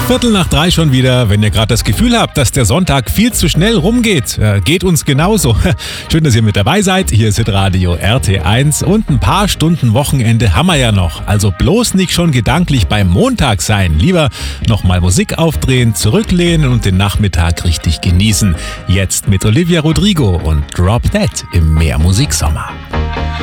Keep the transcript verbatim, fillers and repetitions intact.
Viertel nach drei schon wieder. Wenn ihr gerade das Gefühl habt, dass der Sonntag viel zu schnell rumgeht, äh, geht uns genauso. Schön, dass ihr mit dabei seid. Hier ist Hitradio R T eins und ein paar Stunden Wochenende haben wir ja noch. Also bloß nicht schon gedanklich beim Montag sein. Lieber nochmal Musik aufdrehen, zurücklehnen und den Nachmittag richtig genießen. Jetzt mit Olivia Rodrigo und Drop Dead im Mehrmusiksommer.